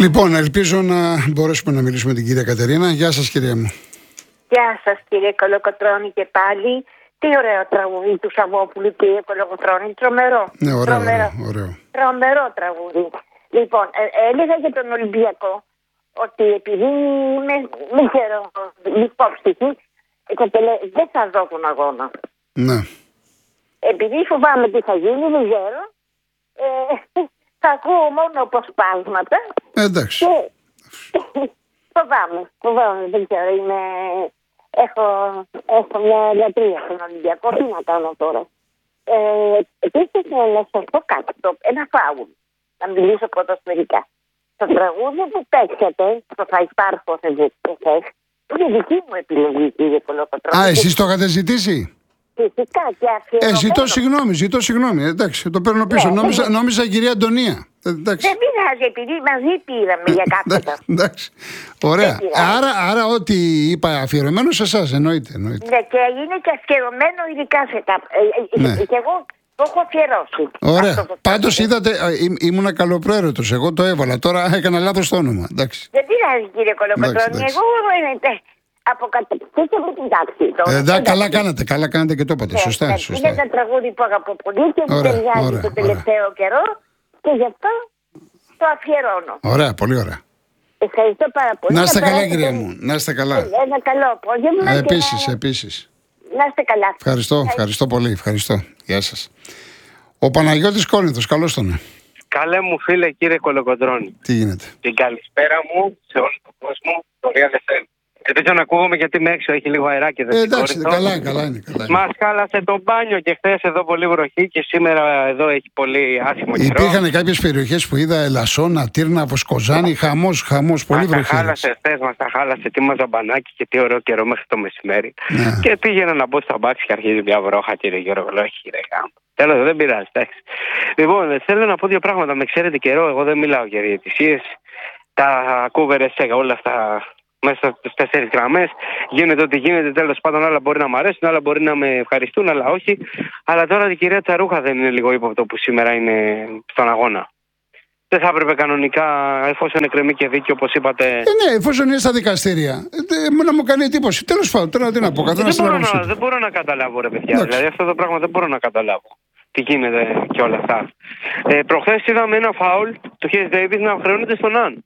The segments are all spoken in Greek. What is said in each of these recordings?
Λοιπόν, ελπίζω να μπορέσουμε να μιλήσουμε με την κυρία Κατερίνα. Γεια σας, κυρία μου. Γεια σας, κύριε Κολοκοτρώνη, και πάλι. Τι ωραίο τραγούδι του Σαββόπουλου, κύριε Κολοκοτρώνη. Τρομερό. Ναι, ωραίο. Τρομερό τραγούδι. Λοιπόν, έλεγα για τον Ολυμπιακό ότι επειδή είμαι, δεν ξέρω, λιπόψυχη, δεν θα δω τον αγώνα. Ναι. Επειδή φοβάμαι τι θα γίνει, δεν ξέρω. Θα ακούω μόνο αποσπάσματα. Εντάξει. Φοβάμαι, δεν ξέρω, έχω μια λατρεία στον Ολυμπιακό, τι να κάνω τώρα. Επίσης να σας πω κάτι, ένα φάουλ, να μιλήσω ποδοσφαιρικά. Το τραγούδι που παίξατε, το θα υπάρχω χθες, είναι δική μου επιλογή, κύριε Κολοκοτρώνη. Εσείς το είχατε ζητήσει? Φυσικά και αφιερωμένο. Ζητώ συγγνώμη. Εντάξει, το παίρνω πίσω. Νόμιζα κυρία Αντωνία. Δεν πειράζει, επειδή μαζί πήραμε για κάποια. Εντάξει. Ωραία. Άρα ό,τι είπα αφιερωμένο σε εσάς, εννοείται. Ναι, και είναι και αφιερωμένο ειδικά σε τα. Και εγώ το έχω αφιερώσει. Ωραία. Πάντως είδατε, ήμουνα καλοπροαίρετος. Εγώ το έβαλα. Τώρα έκανα λάθος το όνομα. Εντάξει. Δεν πειράζει, κύριε Κολοκοτρώνη. Εγώ αποκαταστήσαμε την τάξη. Καλά κάνατε και το είπατε. Σωστά. Είναι ένα τραγούδι που αγαπώ πολύ και μου ταιριάζει το τελευταίο καιρό και γι' αυτό το αφιερώνω. Ωραία, πολύ ωραία. Ευχαριστώ πάρα πολύ. Να είστε καλά, κυρία μου. Να είστε καλά. Ένα καλό απόγευμα. Επίσης. Να είστε καλά. Ευχαριστώ πολύ. Ευχαριστώ. Γεια σας. Ο Παναγιώτης Κόνηθος, καλώς τον. Καλέ μου φίλε, κύριε Κολοκοτρώνη. Τι γίνεται? Την καλησπέρα μου σε όλο τον κόσμο, το Real FM. Ελπίζω να ακούγομαι γιατί είμαι έξω, έχει λίγο αεράκι. Εντάξει, καλά είναι. Μας χάλασε το μπάνιο και χθες εδώ πολύ βροχή και σήμερα εδώ έχει πολύ άσχημο καιρό. Υπήρχαν κάποιες περιοχές που είδα, Ελασσόνα, Τύρνα, Βοσκοζάνη, χαμός, πολύ βροχή. Μας τα χάλασε χθες, τι μαζαμπανάκι και τι ωραίο καιρό μέχρι το μεσημέρι. Ναι. Και πήγαινα να μπω στα μπάξι και αρχίζει μια βρόχα, κύριε Γιώργο. Τέλος, δεν πειράζει, εντάξει. Λοιπόν, θέλω να πω δύο πράγματα. Με ξέρετε καιρό, εγώ δεν μιλάω για διαιτησίες. Τα ακούβερες όλα αυτά μέσα στις 4 γραμμές. Γίνεται ό,τι γίνεται, τέλος πάντων. Άλλα μπορεί να μ' αρέσουν, άλλα μπορεί να με ευχαριστούν, αλλά όχι. Αλλά τώρα η κυρία Τσαρούχα δεν είναι λίγο ύποπτο που σήμερα είναι στον αγώνα? Δεν θα έπρεπε κανονικά, εφόσον εκκρεμεί και δίκαιο, όπως είπατε. Ναι, εφόσον είναι στα δικαστήρια. Να μου κάνει εντύπωση. Τέλος πάντων, τώρα τι να πω. Δεν μπορώ να καταλάβω, ρε παιδιά. Δηλαδή αυτό το πράγμα δεν μπορώ να καταλάβω. Τι γίνεται και όλα αυτά. Προχθές είδαμε ένα φάουλ του Χες Ντέιβις να χρεώνεται στον Αν.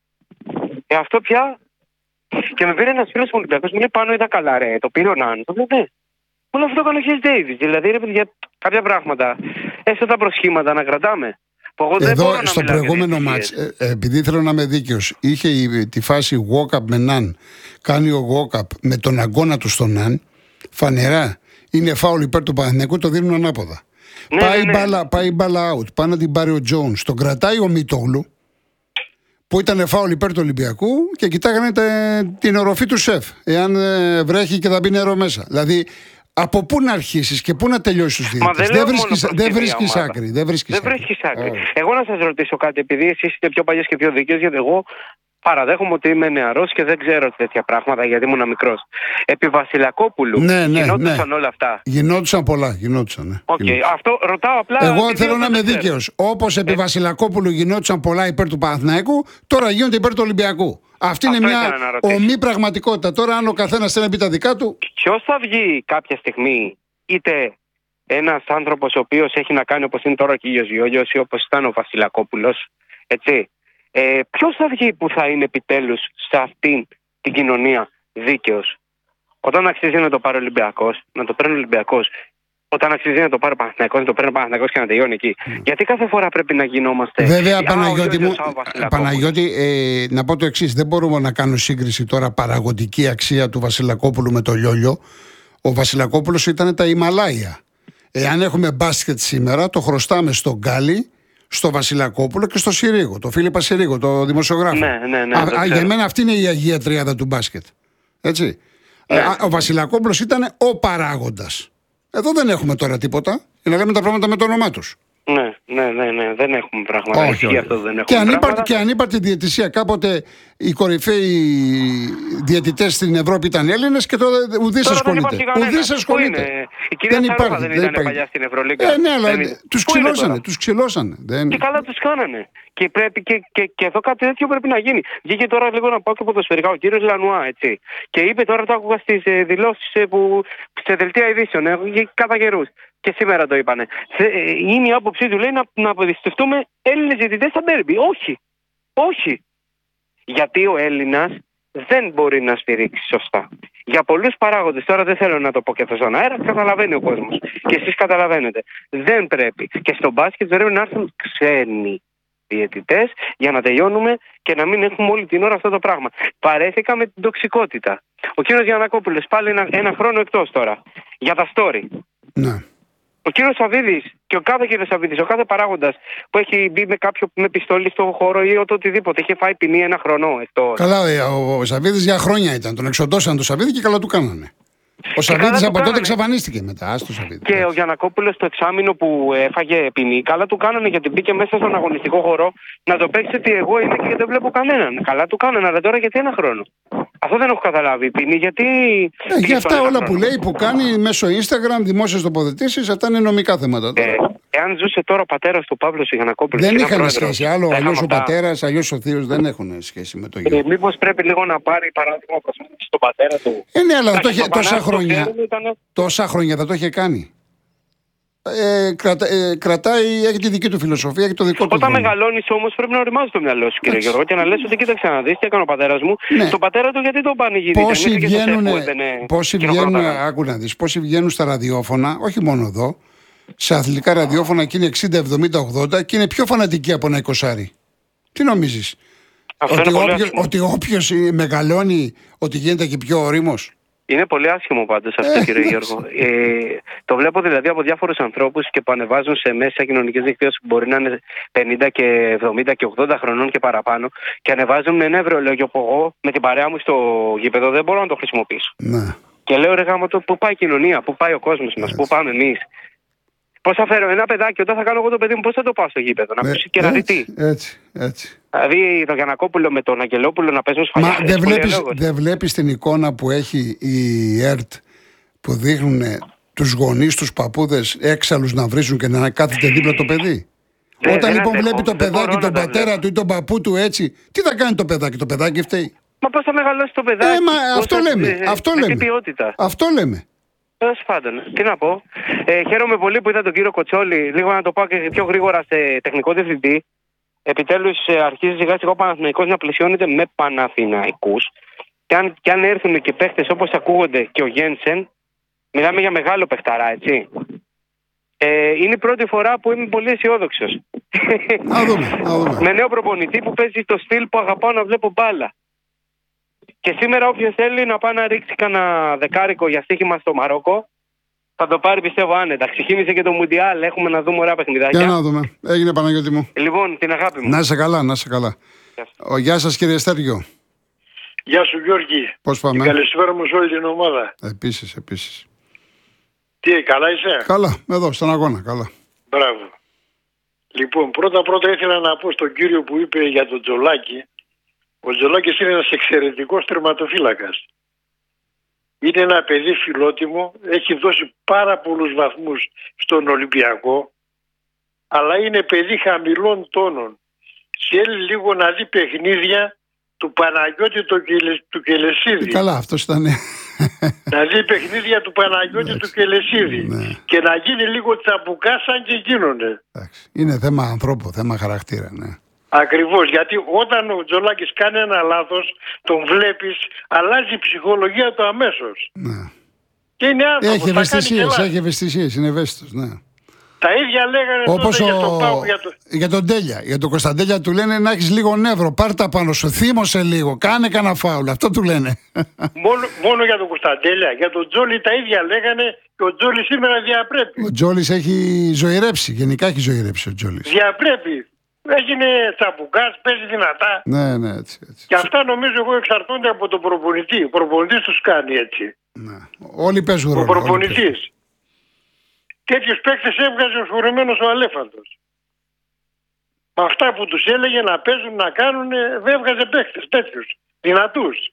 Αυτό πια. Και με πήρε ένας φίλος μου Ολυμπιακός, μου λέει πάνω είδα καλά ρε, το πήρε ο Νάν. Το λέω ναι. Όλο αυτό έκανε ο Χες Ντέιβις. Δηλαδή ρε παιδιά, κάποια πράγματα, έστω τα προσχήματα να κρατάμε. Εδώ στο προηγούμενο μάτς, επειδή θέλω να είμαι δίκαιος, είχε τη φάση walk-up με Ναν. Κάνει ο walk-up με τον αγκώνα του στον Ναν. Φανερά είναι φάουλ υπέρ του Παναθηναϊκού, το δίνουν ανάποδα. Πάει μπάλα out, πάει να την πάρει ο Τζόουνς. Τον κρατάει ο Μίτογλου, που ήταν φάουλ υπέρ του Ολυμπιακού και κοιτάγανε την οροφή του σεφ. Εάν βρέχει και θα μπει νερό μέσα. Δηλαδή, από πού να αρχίσεις και πού να τελειώσεις τους διαιτητές? Δεν βρίσκεις άκρη. Εγώ να σας ρωτήσω κάτι, επειδή εσείς είστε πιο παλιές και πιο δίκαιος, γιατί εγώ παραδέχομαι ότι είμαι νεαρός και δεν ξέρω τέτοια πράγματα γιατί ήμουν μικρός. Επί Βασιλακόπουλου γινόντουσαν όλα αυτά? Γινόντουσαν πολλά. Αυτό ρωτάω απλά. Εγώ θέλω να είμαι δίκαιος. Όπως επί Βασιλακόπουλου γινόντουσαν πολλά υπέρ του Παναθηναϊκού, τώρα γίνονται υπέρ του Ολυμπιακού. Αυτή είναι μια ομή πραγματικότητα. Τώρα, αν ο καθένας θέλει να πει τα δικά του. Ποιος θα βγει κάποια στιγμή, είτε ένας άνθρωπος ο οποίος έχει να κάνει όπως είναι τώρα ο Κίλιος Γιώργος ή όπως ήταν ο Βασιλακόπουλος, έτσι. Ποιος θα βγει που θα είναι επιτέλους σε αυτήν την κοινωνία δίκαιος? Όταν αξίζει να το πάρει ο Ολυμπιακός, να το παίρνει ο Ολυμπιακός. Όταν αξίζει να το πάρει ο Παναθηναϊκός, να το παίρνει ο Παναθηναϊκός και να τελειώνει εκεί. Γιατί κάθε φορά πρέπει να γινόμαστε? Βέβαια, Παναγιώτη, να πω το εξής. Δεν μπορούμε να κάνουμε σύγκριση τώρα παραγωγική αξία του Βασιλακόπουλου με το Λιόλιο. Ο Βασιλακόπουλος ήταν τα Ιμαλάια. Εάν έχουμε μπάσκετ σήμερα, το χρωστάμε στον Γκάλι, στο Βασιλακόπουλο και στο Συρίγο, το Φίλιππα Συρίγο, το δημοσιογράφο. Ναι, για μένα αυτή είναι η Αγία Τριάδα του μπάσκετ. Έτσι. Ο Βασιλακόπουλος ήταν ο παράγοντας. Εδώ δεν έχουμε τώρα τίποτα. Να λέμε τα πράγματα με το όνομά τους. Ναι, δεν έχουμε πράγματα. Όχι. Αυτό δεν έχουμε και αν είπατε διαιτησία, κάποτε οι κορυφαίοι διαιτητές στην Ευρώπη ήταν Έλληνες και τώρα ουδής ασχολείται. Η κυρία Σαρούχα δεν ήταν παλιά στην Ευρωλίγκα. Ναι, αλλά τους ξυλώσανε. Και καλά τους κάνανε. Και εδώ κάτι τέτοιο πρέπει να γίνει. Βγήκε τώρα λίγο να πάω και ποδοσφαιρικά ο κύριος Λανουά, έτσι. Και είπε τώρα, το άκουγα στις δηλώσεις σε δελτία ειδήσεων, κατά καιρούς. Και σήμερα το είπανε. Είναι η άποψή του, λέει, να αποδιστευτούμε Έλληνες διαιτητές στα ντέρμπι. Όχι. Γιατί ο Έλληνας δεν μπορεί να στηρίξει σωστά. Για πολλούς παράγοντες, τώρα δεν θέλω να το πω και αυτό στον αέρα, καταλαβαίνει ο κόσμος. Και εσείς καταλαβαίνετε. Δεν πρέπει. Και στο μπάσκετ πρέπει να έρθουν ξένοι διαιτητές για να τελειώνουμε και να μην έχουμε όλη την ώρα αυτό το πράγμα. Παρέθηκα με την τοξικότητα. Ο κύριος Γιαννακόπουλος πάλι ένα χρόνο εκτός τώρα. Για τα story. Ναι. Ο κύριος Σαββίδης και ο κάθε κύριος Σαββίδης, ο κάθε παράγοντας που έχει μπει με πιστόλι στον χώρο ή οτιδήποτε, είχε φάει ποινή ένα χρόνο εκτός. Καλά, ο Σαββίδης για χρόνια ήταν. Τον εξοντώσαν τον Σαββίδη και καλά του κάνανε. Ο Σαββίδης από τότε εξαφανίστηκε μετά. Και ο Γιαννακόπουλος το εξάμηνο που έφαγε ποινή, καλά του κάνανε γιατί μπήκε μέσα στον αγωνιστικό χώρο να το παίξει ότι εγώ είμαι και δεν βλέπω κανέναν. Καλά του κάνανε, αλλά τώρα γιατί ένα χρόνο. Αυτό δεν έχω καταλάβει. Ποινή, γιατί. Για αυτά όλα που λέει, που κάνει μέσω Instagram, δημόσιες τοποθετήσεις, αυτά είναι νομικά θέματα. Εάν ζούσε τώρα ο πατέρας του Παύλος Γιαννακόπουλος. Δεν είχαν σχέση. Αλλιώς ο πατέρας, αλλιώς ο θείος δεν έχουν σχέση με το γιο. Μήπως πρέπει λίγο να πάρει παράδειγμα στον πατέρα του. Ναι, αλλά τόσα χρόνια θα το είχε κάνει. Κρατάει, έχει τη δική του φιλοσοφία, έχει το δικό του. Όταν μεγαλώνεις όμως πρέπει να οριμάζεις το μυαλό σου, κύριε Γιώργο, και να λες ότι κοίταξε να δεις τι έκανε ο πατέρας μου. Ναι. Τον πατέρα του γιατί τον πανηγυρίζει. Πόσοι βγαίνουν στα ραδιόφωνα, όχι μόνο εδώ, σε αθλητικά ραδιόφωνα και είναι 60, 70, 80 και είναι πιο φανατικοί από ένα 20. Τι νομίζεις? Ότι όποιος μεγαλώνει, ότι γίνεται και πιο όριμος. Είναι πολύ άσχημο πάντως αυτό, κύριε Γιώργο. Το βλέπω δηλαδή από διάφορους ανθρώπους και που ανεβάζουν σε μέσα κοινωνικές δικτύωσεις που μπορεί να είναι 50 και 70 και 80 χρονών και παραπάνω και ανεβάζουν ένα ευρωλόγιο που εγώ με την παρέα μου στο γήπεδο δεν μπορώ να το χρησιμοποιήσω. Ναι. Και λέω ρε γάμο το, πού πάει η κοινωνία, πού πάει ο κόσμος μας, πού πάμε εμείς. Πώς θα φέρω ένα παιδάκι, όταν θα κάνω εγώ το παιδί μου, πώς θα το πάω στο γήπεδο, να ακούσει και να δει τι. Έτσι. Δηλαδή τον Γιαννακόπουλο με τον Αγγελόπουλο να παίζουν σφαλιά. Δεν βλέπεις την εικόνα που έχει η ΕΡΤ που δείχνουν τους γονείς, τους παππούδες έξαλλους να βρίζουν και να κάθεται δίπλα το παιδί. Όταν λοιπόν βλέπει το παιδάκι, τον πατέρα του ή τον παππού του έτσι, τι θα κάνει το παιδάκι φταίει. Μα πώς θα μεγαλώσει το παιδάκι. Αυτό λέμε. Τέλος πάντων, τι να πω. Χαίρομαι πολύ που είδα τον κύριο Κοτσόλη, λίγο να το πάω και πιο γρήγορα σε τεχνικό διευθυντή. Επιτέλους αρχίζει σιγά σιγά ο Παναθηναϊκός να πλαισιώνεται με Παναθηναϊκούς. Και αν έρθουν και παίχτες όπως ακούγονται και ο Γένσεν, μιλάμε για μεγάλο παιχταρά, έτσι. Είναι η πρώτη φορά που είμαι πολύ αισιόδοξος. Με νέο προπονητή που παίζει το στυλ που αγαπάω να βλέπω μπάλα. Και σήμερα όποιος θέλει να πάει να ρίξει κανένα δεκάρικο για στοίχημα στο Μαρόκο, θα το πάρει πιστεύω άνετα. Ξεκίνησε και το Μουντιάλ, έχουμε να δούμε ωραία παιχνιδάκια. Για να δούμε. Έγινε Παναγιώτη μου. Λοιπόν, την αγάπη μου. Να είσαι καλά. Γεια σας κύριε Στέργιο. Γεια σου Γιώργη. Πώς πάμε? Καλησπέρα μου σε όλη την ομάδα. Επίσης. Τι, καλά είσαι? Καλά, εδώ στον αγώνα, καλά. Μπράβο. Λοιπόν, πρώτα ήθελα να πω στον κύριο που είπε για τον Τζολάκη. Ο Τζολάκης είναι ένας εξαιρετικός τερματοφύλακας. Είναι ένα παιδί φιλότιμο, έχει δώσει πάρα πολλούς βαθμούς στον Ολυμπιακό, αλλά είναι παιδί χαμηλών τόνων. Θέλει λίγο να δει παιχνίδια του Παναγιώτη του Κελεσίδη. Καλά, αυτός ήταν. Να δει παιχνίδια του Παναγιώτη του Κελεσίδη. Ναι. Και να γίνει λίγο τσαμπουκά σαν και γίνονται. Είναι θέμα ανθρώπου, θέμα χαρακτήρα, ναι. Ακριβώς, γιατί όταν ο Τζολάκης κάνει ένα λάθος, τον βλέπεις, αλλάζει η ψυχολογία του αμέσως. Ναι. Και είναι άνθρωπος. Έχει ευαισθησίες, είναι ευαίσθητος, ναι. Τα ίδια λέγανε όπως τότε για τον Πάου. Για τον Τέλια. Για τον Κωνσταντέλια του λένε να έχεις λίγο νεύρο. Πάρτα πάνω σου, θύμωσε λίγο. Κάνε κανένα φάουλ. Αυτό του λένε. Μόνο για τον Κωνσταντέλια. Για τον Τζόλι τα ίδια λέγανε και ο Τζόλι σήμερα διαπρέπει. Ο Τζόλις έχει ζωηρέψει. Γενικά έχει ζωηρέψει ο Τζόλις. Διαπρέπει. Έγινε τσαμπουκάς, παίζει δυνατά. Ναι, έτσι. Και αυτά νομίζω εγώ εξαρτώνται από τον προπονητή. Ο προπονητής τους κάνει έτσι. Ναι. Όλοι παίζουν ρόλο. Ο προπονητής. Τέτοιους παίκτες έβγαζε ο σφουρεμένος ο Αλέφαντος. Με αυτά που τους έλεγε να παίζουν, να κάνουν, δεν έβγαζε παίκτες τέτοιους, δυνατούς.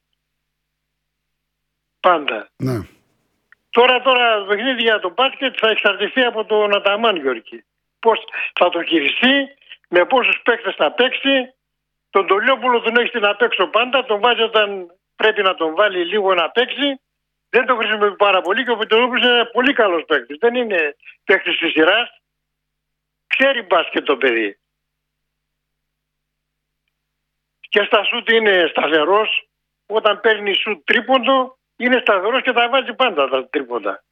Πάντα. Ναι. Τώρα το παιχνίδι για το μπάσκετ θα εξαρτηθεί από τον Αταμάν, Γιώργη. Πώς θα το χειριστεί, με πόσους παίκτες θα παίξει. Τον Τολιόπουλο τον έχει στην απέξω πάντα, τον βάζει όταν πρέπει να τον βάλει λίγο να παίξει. Δεν το χρησιμοποιεί πάρα πολύ και ο Πιτρόπουλος είναι πολύ καλός παίκτης. Δεν είναι παίκτης της σειράς. Ξέρει μπάσκετ το παιδί. Και στα σούτ είναι σταθερός. Όταν παίρνει σούτ τρίποντο, είναι σταθερός και τα βάζει πάντα τα τρίποντα.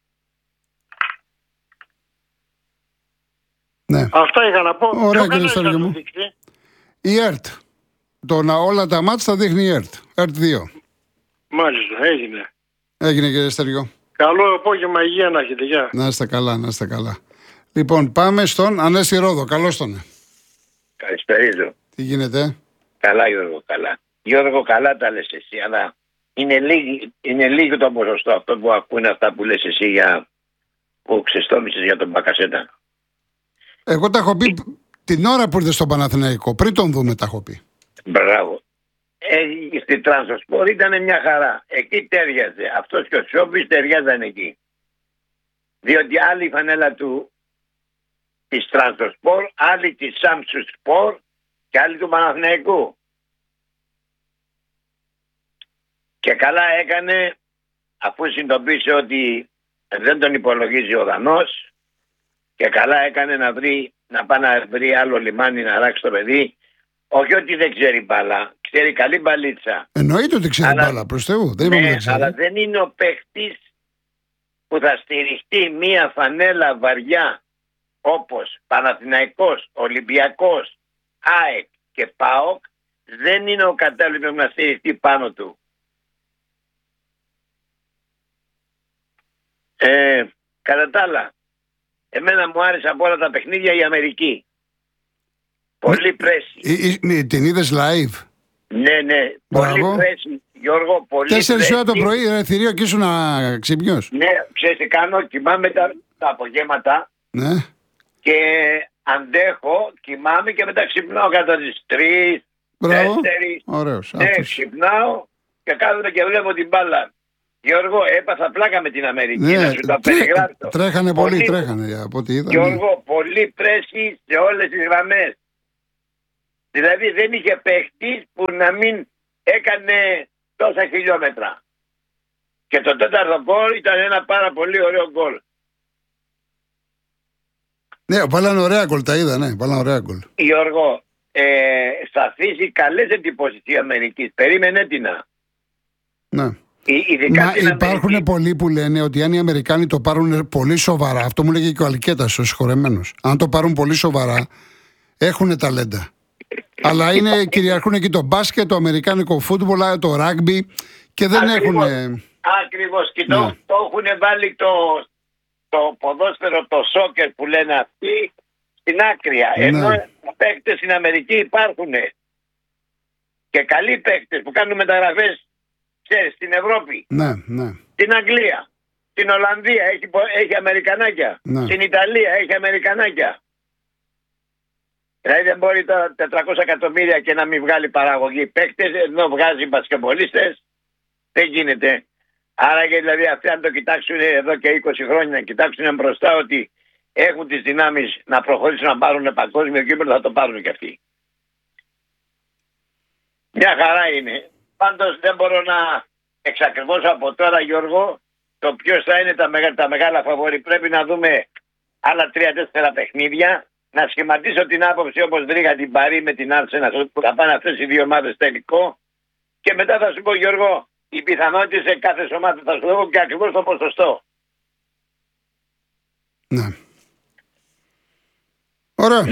Ναι. Αυτά είχα να πω. Ωραία, κύριε Στέργιο μου. Η ΕΡΤ. Όλα τα μάτς θα δείχνει η ΕΡΤ. ΕΡΤ 2. Μάλιστα, έγινε. Έγινε, κύριε Στέργιο. Καλό απόγευμα, υγεία να έχετε. Γεια. Να είστε καλά, να είστε καλά. Λοιπόν, πάμε στον Ανέστη Ρόδο. Καλώς τον. Καλησπέριζω. Τι γίνεται? Καλά, Γιώργο, καλά. Γιώργο, καλά τα λες εσύ, αλλά είναι λίγο το ποσοστό αυτό που ακούνε αυτά που λες εσύ που ξεστόμησες για τον Μπακασέτα. Εγώ τα έχω πει την ώρα που ήρθε στον Παναθηναϊκό. Πριν τον δούμε τα έχω πει. Μπράβο. Στη Τρανσοσπορ ήταν μια χαρά. Εκεί τέριαζε. Αυτός και ο Σόμπης ταιριάζαν εκεί. Διότι άλλη η φανέλα της Τρανσοσπορ, άλλη της Σάμσου Σπορ και άλλη του Παναθηναϊκού. Και καλά έκανε, αφού συνειδητοποίησε ότι δεν τον υπολογίζει ο Δανός, και καλά έκανε να πάει να βρει άλλο λιμάνι να ράξει το παιδί. Όχι ότι δεν ξέρει μπάλα, ξέρει καλή μπαλίτσα. Εννοείται ότι ξέρει μπάλα, προς Θεού. Δεν ναι, αλλά δεν είναι ο παίχτης που θα στηριχτεί μία φανέλα βαριά όπως Παναθηναϊκός, Ολυμπιακός, ΑΕΚ και ΠΑΟΚ. Δεν είναι ο κατάλληλος να στηριχτεί πάνω του. Κατά τα άλλα, εμένα μου άρεσε από όλα τα παιχνίδια η Αμερική. Πολύ πρέση. Την είδες live? Ναι. Πολύ πρέση, Γιώργο, πολύ 4 ώρα το πρωί, θηρίο και ήσουν ξυπνιός. Ναι, ξέρεις τι κάνω, κοιμάμαι τα απογεύματα. Ναι. Και αντέχω, κοιμάμαι και μετά ξυπνάω κατά τις 3, 4. Ωραίος. Ναι, ξυπνάω και κάθομαι και βλέπω την μπάλα. Γιώργο, έπαθα πλάκα με την Αμερική, ναι, να σου τα περιγράψω. Τρέχανε πολύ, από ό,τι είδα. Γιώργο, πολύ πρέση σε όλες τις γραμμές. Δηλαδή δεν είχε παίχτη που να μην έκανε τόσα χιλιόμετρα. Και το τέταρτο γκολ ήταν ένα πάρα πολύ ωραίο γκολ. Ναι, βάλανε ωραία γκολ, τα είδα, ναι, βάλανε ωραία γκολ. Γιώργο, θα αφήσει καλές εντυπώσεις η Αμερική. Περίμενε την. Ναι. Μα υπάρχουν πολλοί που λένε ότι αν οι Αμερικάνοι το πάρουν πολύ σοβαρά, αυτό μου λέγε και ο Αλκέτας, ο συγχωρεμένος, αν το πάρουν πολύ σοβαρά, έχουν ταλέντα. Αλλά κυριαρχούν εκεί το μπάσκετ, το αμερικάνικο φούτμπολ, το ράγκμπι και δεν έχουν. Ακριβώς. Και το έχουν βάλει το ποδόσφαιρο, το σόκερ που λένε αυτοί, στην άκρια. Ναι. Ενώ οι παίκτες στην Αμερική υπάρχουν. Και καλοί παίκτες που κάνουν μεταγραφές, ξέρεις, στην Ευρώπη. Ναι. Στην Αγγλία, στην Ολλανδία έχει Αμερικανάκια. Ναι. Στην Ιταλία έχει Αμερικανάκια. Δηλαδή δεν μπορεί τα 400 εκατομμύρια και να μην βγάλει παραγωγή παίκτες, ενώ βγάζει μπασκετμπολίστες. Δεν γίνεται. Άρα και δηλαδή αυτοί αν το κοιτάξουν εδώ και 20 χρόνια, να κοιτάξουν μπροστά ότι έχουν τις δυνάμεις να προχωρήσουν να πάρουν παγκόσμιο κύπελλο, θα το πάρουν και αυτοί. Μια χαρά είναι. Πάντως δεν μπορώ να εξακριβώσω από τώρα, Γιώργο, το ποιος θα είναι τα μεγάλα φαβόρι. Πρέπει να δούμε άλλα 3-4 παιχνίδια. Να σχηματίσω την άποψη όπως βρήκα την Παρί με την Άρσενα που θα πάνε αυτές οι δύο ομάδες τελικό. Και μετά θα σου πω, Γιώργο, οι πιθανότητες σε κάθε ομάδα θα σου δω και ακριβώς το ποσοστό. Ναι. Ωραία.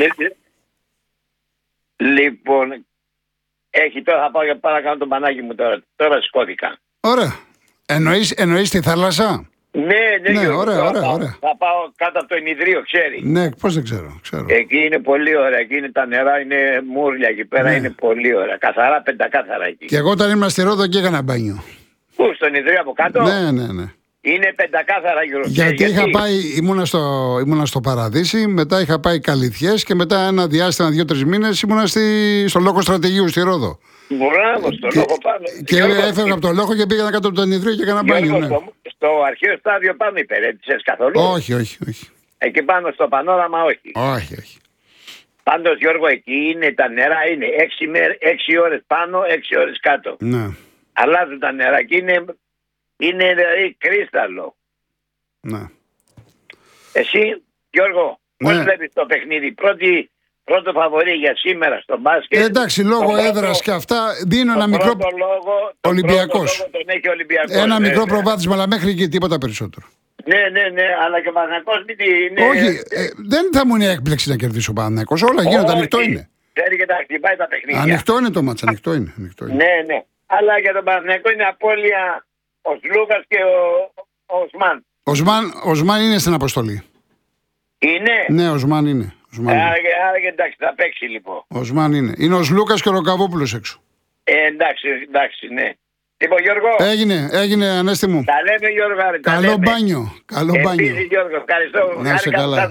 Λοιπόν, τώρα θα πάω για παρακάνω το μανάκι μου τώρα. Τώρα σηκώθηκα. Ωραία. Εννοείς τη θάλασσα? Ναι, ωραία. Θα πάω κάτω από το ενιδρίο, ξέρει. Ναι, πώς δεν ξέρω. Εκεί είναι πολύ ωραία. Εκεί είναι τα νερά, είναι μούρλια εκεί πέρα, ναι. Είναι πολύ ωραία. Καθαρά, πεντακάθαρα εκεί. Και εγώ όταν ήμουν στη Ρόδο και έκανα μπάνιο. Πού, στο ενιδρίο από κάτω? Ναι. Είναι πεντακάθαρα, Γιώργο. Γιατί είχα πάει, ήμουνα στο Παραδείσι, μετά είχα πάει Καλυθιές και μετά ένα διάστημα 2-3 μήνες ήμουνα στο Λόκο Στρατηγίου στη Ρόδο. Μπράβο, στο Λόκο πάνω. Και έφευγα από το Λόκο και πήγα κάτω από το Ενιδρίο και έκανα μπάνιο. Ναι. Στο αρχαίο στάδιο πάνω υπηρέτησες καθόλου? Όχι. Εκεί πάνω στο πανόραμα όχι. Όχι. Πάντως, Γιώργο, εκεί τα νερά είναι 6 ώρες πάνω, 6 ώρες κάτω. Ναι. Αλλάζουν τα νερά και είναι δηλαδή κρίσταλο. Ναι. Εσύ, Γιώργο, πώς Ναι. βλέπεις το παιχνίδι? Πρώτο φαβορί για σήμερα στο μπάσκετ. Εντάξει, λόγω έδρας και αυτά δίνω ένα μικρό. Ολυμπιακός. Τον έχει ο Ολυμπιακός. Ένα μικρό προβάδισμα, αλλά μέχρι και τίποτα περισσότερο. Ναι, αλλά και ο Παναθηναϊκός Όχι, δεν θα μου είναι έκπληξη να κερδίσει ο Παναθηναϊκός. Όλα γίνονται, ανοιχτό είναι. Θέλει και τα χτυπάει τα παιχνίδια. Ανοιχτό είναι το μάτς, ανοιχτό είναι. Ναι. Αλλά για τον Παναθηναϊκό είναι απώλεια ο Σλούκας και ο Οσμάν. Ο Οσμάν είναι στην αποστολή. Είναι. Ναι, ο Οσμάν είναι. Άρα και εντάξει, θα παίξει λοιπόν. Ο Οσμάν είναι. Είναι ο Σλούκας και ο Ροκαβόπουλος έξω. Εντάξει, ναι. Λοιπόν, Γιώργο. Έγινε, Ανέστη μου. Τα λέμε, Γιώργο. Καλό μπάνιο. Επίσης, Γιώργο, ευχαριστώ. Να σε καλά.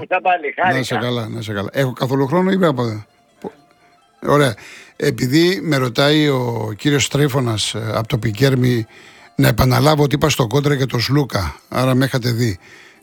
Να σε καλά. Έχω καθόλου χρόνο ή πρέπει? Ωραία. Επειδή με ρωτάει ο κύριος Τρίφωνας από το Πικέρμι να επαναλάβω ότι είπα στον Κόντρα και τον Σλούκα, άρα με είχατε δει.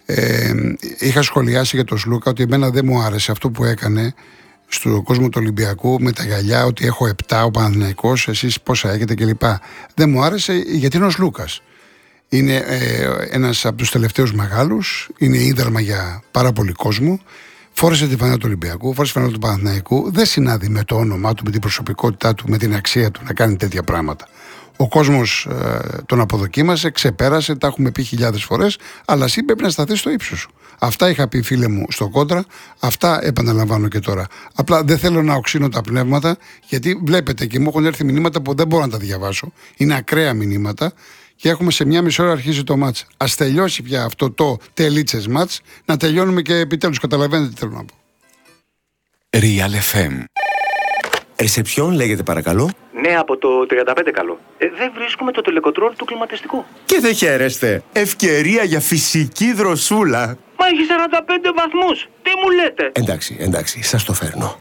Είχα σχολιάσει για τον Σλούκα ότι εμένα δεν μου άρεσε αυτό που έκανε στον κόσμο του Ολυμπιακού με τα γυαλιά, ότι έχω 7 ο Παναθηναϊκός, εσείς πόσα έχετε κλπ. Δεν μου άρεσε γιατί είναι ο Σλούκας. Είναι ένας από τους τελευταίους μεγάλους, είναι ίδρυμα για πάρα πολύ κόσμο. Φόρεσε τη φανέλα του Ολυμπιακού, φόρεσε τη φανέλα του Παναθηναϊκού. Δεν συνάδει με το όνομά του, με την προσωπικότητά του, με την αξία του να κάνει τέτοια πράγματα. Ο κόσμος τον αποδοκίμασε, ξεπέρασε, τα έχουμε πει χιλιάδες φορές, αλλά εσύ πρέπει να σταθείς στο ύψος σου. Αυτά είχα πει, φίλε μου, στο Κόντρα, αυτά επαναλαμβάνω και τώρα. Απλά δεν θέλω να οξύνω τα πνεύματα, γιατί βλέπετε και μου έχουν έρθει μηνύματα που δεν μπορώ να τα διαβάσω. Είναι ακραία μηνύματα και έχουμε σε 1,5 ώρα αρχίσει το μάτς. Ας τελειώσει πια αυτό το τελίτσες μάτς, να τελειώνουμε και επιτέλους. Καταλαβαίνετε τι θέλω να πω. Real FM. Ρεσεψιόν λέγεται παρακαλώ. Ναι, από το 35 καλό. Δεν βρίσκουμε το τελεκοτρόλ του κλιματιστικού. Και δεν χαίρεστε. Ευκαιρία για φυσική δροσούλα. Μα έχει 45 βαθμούς. Τι μου λέτε? Εντάξει, σας το φέρνω.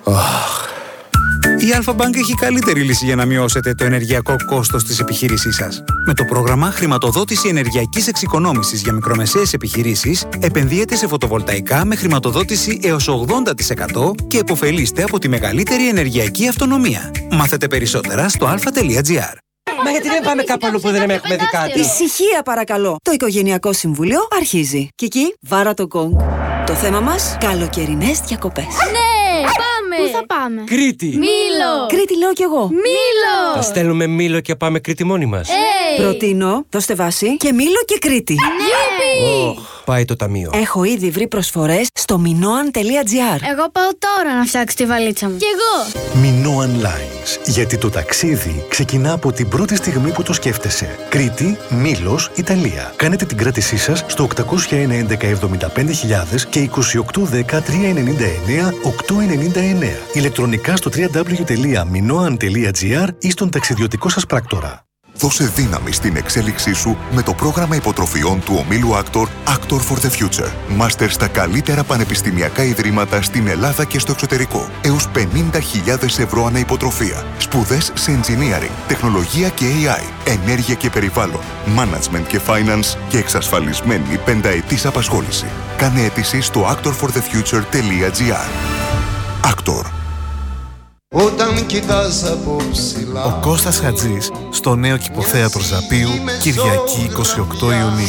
Η Alpha-Bank έχει καλύτερη λύση για να μειώσετε το ενεργειακό κόστος της επιχείρησής σας. Με το πρόγραμμα Χρηματοδότηση Ενεργειακής Εξοικονόμησης για μικρομεσαίες επιχειρήσεις, επενδύετε σε φωτοβολταϊκά με χρηματοδότηση έως 80% και επωφελείστε από τη μεγαλύτερη ενεργειακή αυτονομία. Μάθετε περισσότερα στο alpha.gr. Μα γιατί δεν πάμε κάπου αλλού που δεν έχουμε δει κάτι? Ησυχία παρακαλώ. Το Οικογενειακό Συμβούλιο αρχίζει. Κική, βάρα το γκονγκ. Το θέμα μας, καλοκαιρινές διακοπές. Ναι, πάμε! Πού θα πάμε? Κρήτη! Μήλο! Κρήτη λέω κι εγώ. Μήλο! Θα στέλνουμε Μήλο και πάμε Κρήτη μόνοι μας. Προτείνω, δώστε βάση, και Μήλο και Κρήτη. Γιουπι! Πάει το ταμείο. Έχω ήδη βρει προσφορές στο minoan.gr. Εγώ πάω τώρα να φτιάξω τη βαλίτσα μου. Κι εγώ! Minoan Lines. Γιατί το ταξίδι ξεκινά από την πρώτη στιγμή που το σκέφτεσαι. Κρήτη, Μήλος, Ιταλία. Κάνετε την κράτησή σας στο 801-1175.000 και 2810-399-899. Ηλεκτρονικά στο www.minoan.gr ή στον ταξιδιωτικό σας πράκτορα. Δώσε δύναμη στην εξέλιξή σου με το πρόγραμμα υποτροφιών του ομίλου Actor for the Future. Μάστερ στα καλύτερα πανεπιστημιακά ιδρύματα στην Ελλάδα και στο εξωτερικό. Έως 50.000 ευρώ ανά υποτροφία. Σπουδές σε engineering, τεχνολογία και AI, ενέργεια και περιβάλλον, management και finance και εξασφαλισμένη 5ετής απασχόληση. Κάνε αίτηση στο actorforthefuture.gr. Actor. Όταν κοιτάς από ψηλά. Ο Κώστας Χατζής στο νέο κηποθέατρο Ζαπίου, Κυριακή 28 Ιουνίου.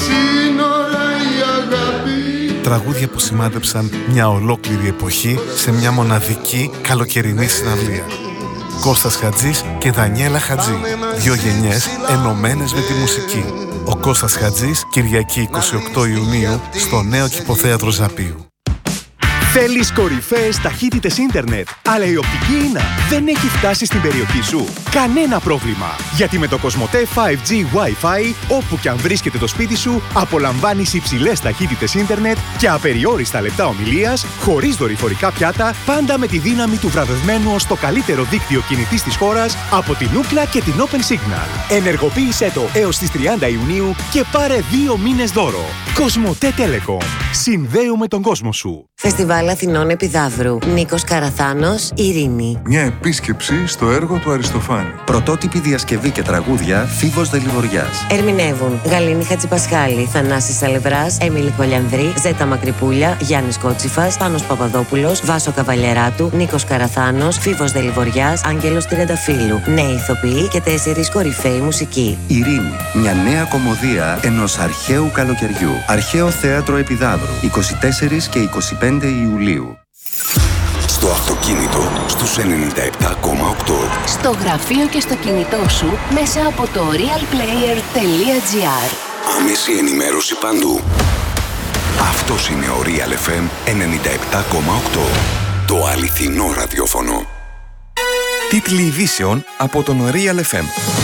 Τραγούδια που σημάδεψαν μια ολόκληρη εποχή σε μια μοναδική καλοκαιρινή συναυλία. Κώστας Χατζής και Δανιέλα Χατζή. 2 γενιές ενωμένες με τη μουσική. Ο Κώστας Χατζής, Κυριακή 28 Ιουνίου στο νέο κηποθέατρο Ζαπίου. Θέλεις κορυφαίες ταχύτητες ίντερνετ, αλλά η οπτική ίνα δεν έχει φτάσει στην περιοχή σου? Κανένα πρόβλημα, γιατί με το Κοσμοτέ 5G Wi-Fi, όπου και αν βρίσκεται το σπίτι σου, απολαμβάνεις υψηλές ταχύτητες ίντερνετ και απεριόριστα λεπτά ομιλίας, χωρίς δορυφορικά πιάτα, πάντα με τη δύναμη του βραβευμένου ως το καλύτερο δίκτυο κινητής της χώρας από την Ookla και την Open Signal. Ενεργοποίησέ το έως τις 30 Ιουνίου και πάρε 2 μήνες δώρο. Κοσμοτέ Telecom. Συνδέουμε τον κόσμο σου. Φεστιβάλ Αθηνών Επιδαύρου. Νίκος Καραθάνος, Ειρήνη. Μια επίσκεψη στο έργο του Αριστοφάνη. Πρωτότυπη διασκευή και τραγούδια Φίβος Δελιβοριάς. Ερμηνεύουν Γαλήνη Χατζηπασχάλη, Θανάσης Σαλευράς, Έμιλη Κολιανδρή, Ζέτα Μακρυπούλια, Γιάννης Κότσιφας, Πάνος Παπαδόπουλος, Βάσο Καβαλιεράτου, Νίκος Καραθάνος, Φίβος Δελιβοριάς, Άγγελος Τριανταφύλου. Νέοι ηθοποιοί και 4 κορυφαίοι μουσικοί. Ειρήνη. Μια νέα κωμωδία ενός αρχαίου καλοκαιριού. Αρχαίο Θέατρο Επιδαύρου. 24 και 25 Ιουλίου. Στο αυτοκίνητο στους 97,8. Στο γραφείο και στο κινητό σου μέσα από το realplayer.gr. Άμεση ενημέρωση παντού. Αυτός είναι ο Real FM 97,8. Το αληθινό ραδιόφωνο. Τίτλοι ειδήσεων από τον Real FM.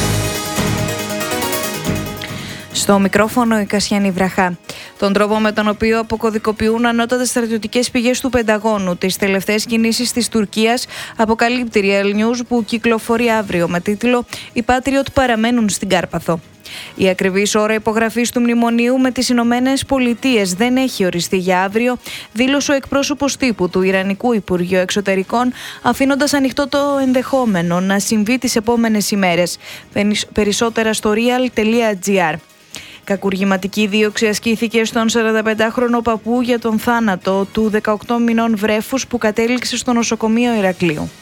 Στο μικρόφωνο η Κασιανή Βραχά. Τον τρόπο με τον οποίο αποκωδικοποιούν ανώτατες στρατιωτικές πηγές του Πενταγώνου τις τελευταίες κινήσεις της Τουρκίας αποκαλύπτει Real News, που κυκλοφορεί αύριο με τίτλο «Οι Patriot παραμένουν στην Κάρπαθο». Η ακριβής ώρα υπογραφής του μνημονίου με τις Ηνωμένες Πολιτείες δεν έχει οριστεί για αύριο, δήλωσε ο εκπρόσωπος τύπου του Ιρανικού Υπουργείου Εξωτερικών, αφήνοντας ανοιχτό το ενδεχόμενο να συμβεί τις επόμενες ημέρες. Περισσότερα στο real.gr. Κακουργηματική δίωξη ασκήθηκε στον 45χρονο παππού για τον θάνατο του 18 μηνών βρέφους που κατέληξε στο νοσοκομείο Ηρακλείου.